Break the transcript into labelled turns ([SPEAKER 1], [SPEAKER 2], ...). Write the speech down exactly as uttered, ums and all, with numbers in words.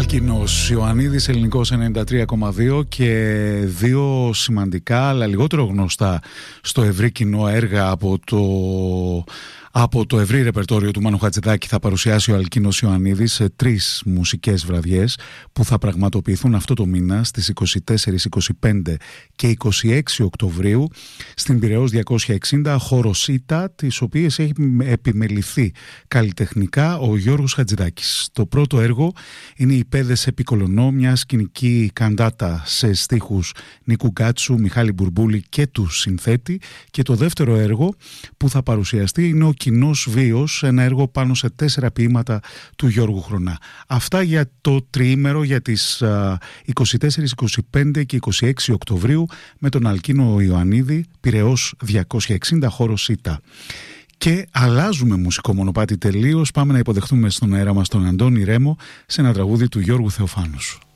[SPEAKER 1] Αλκίνος Ιωαννίδης, ελληνικός ενενήντα τρία κόμμα δύο, και δύο σημαντικά αλλά λιγότερο γνωστά στο ευρύ κοινό έργα από το... Από το ευρύ ρεπερτόριο του Μάνου Χατζηδάκη θα παρουσιάσει ο Αλκίνος Ιωαννίδης σε τρεις μουσικές βραδιές που θα πραγματοποιηθούν αυτό το μήνα στις είκοσι τέσσερα, είκοσι πέντε και είκοσι έξι Οκτωβρίου στην Πειραιώς διακόσια εξήντα, χώρο ΣΥΤΑ, τις οποίες έχει επιμεληθεί καλλιτεχνικά ο Γιώργος Χατζηδάκης. Το πρώτο έργο είναι οι Πέδες επί Κολωνό, μια σκηνική καντάτα σε στίχους Νίκου Γκάτσου, Μιχάλη Μπουρμπούλη και του συνθέτη, και το δεύτερο έργο που θα παρουσιαστεί είναι ο Κοινός Βίος, ένα έργο πάνω σε τέσσερα ποίηματα του Γιώργου Χρονά. Αυτά για το τριήμερο για τις είκοσι τέσσερα, είκοσι πέντε και είκοσι έξι Οκτωβρίου με τον Αλκίνο Ιωαννίδη, Πειραιώς διακόσια εξήντα, χώρο ΣΥΤΑ. Και αλλάζουμε μουσικό μονοπάτι τελείως. Πάμε να υποδεχτούμε στον αέρα μας τον Αντώνη Ρέμο σε ένα τραγούδι του Γιώργου Θεοφάνους.